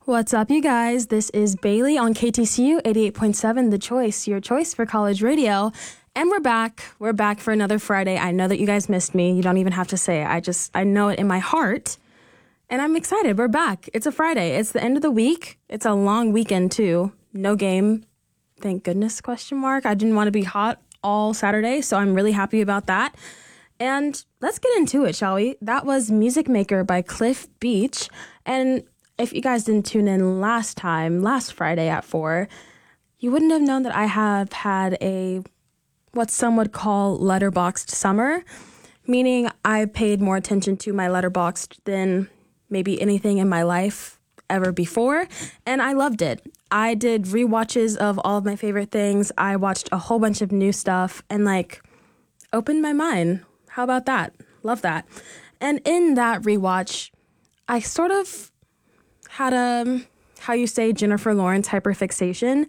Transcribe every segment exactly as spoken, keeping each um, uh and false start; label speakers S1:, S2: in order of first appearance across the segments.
S1: What's up, you guys? This is Bailey on K T C U eighty-eight point seven, The Choice, your choice for college radio. And we're back. We're back for another Friday. I know that you guys missed me. You don't even have to say it. I just, I know it in my heart. And I'm excited. We're back. It's a Friday. It's the end of the week. It's a long weekend, too. No game. Thank goodness, question mark. I didn't want to be hot all Saturday, so I'm really happy about that. And let's get into it, shall we? That was Music Maker by Cliff Beach. And if you guys didn't tune in last time, last Friday at four, you wouldn't have known that I have had a, what some would call letterboxed summer, meaning I paid more attention to my letterboxed than maybe anything in my life ever before, and I loved it. I did rewatches of all of my favorite things. I watched a whole bunch of new stuff and like opened my mind. How about that? Love that. And in that rewatch, I sort of had a, how you say, Jennifer Lawrence hyperfixation.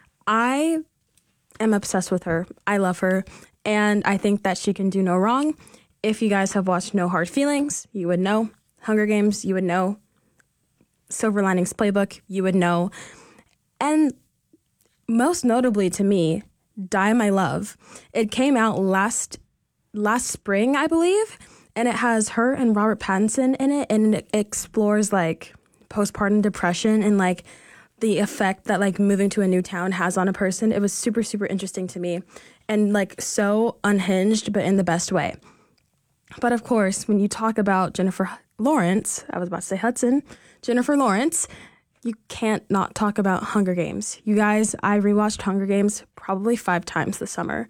S1: I am obsessed with her. I love her. And I think that she can do no wrong. If you guys have watched No Hard Feelings, you would know. Hunger Games, you would know. Silver Linings Playbook, you would know. And most notably to me, Die My Love. It came out last last spring, I believe. And it has her and Robert Pattinson in it. And it explores like postpartum depression and like the effect that like moving to a new town has on a person. It was super, super interesting to me and like so unhinged, but in the best way. But of course, when you talk about Jennifer Lawrence, I was about to say Hudson, Jennifer Lawrence, you can't not talk about Hunger Games. You guys, I rewatched Hunger Games probably five times this summer.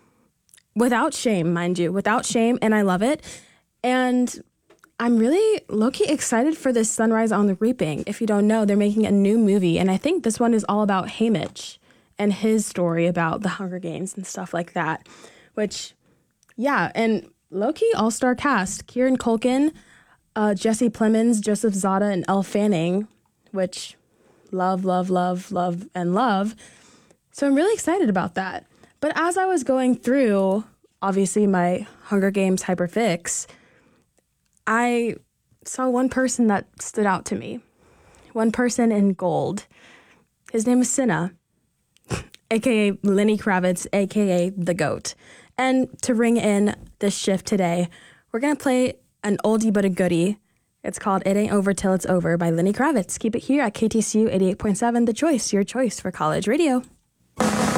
S1: Without shame, mind you, without shame, and I love it. And I'm really low-key excited for this Sunrise on the Reaping. If you don't know, they're making a new movie, and I think this one is all about Haymitch and his story about the Hunger Games and stuff like that, which, yeah, and low-key all-star cast. Kieran Culkin, uh, Jesse Plemons, Joseph Zada, and Elle Fanning, which love, love, love, love, and love. So I'm really excited about that. But as I was going through, obviously, my Hunger Games hyperfix, I saw one person that stood out to me. One person in gold. His name is Cinna, a k a. Lenny Kravitz, a k a. The GOAT. And to ring in this shift today, we're going to play an oldie but a goodie. It's called It Ain't Over Till It's Over by Lenny Kravitz. Keep it here at K T C U eighty-eight point seven, The Choice, your choice for college radio.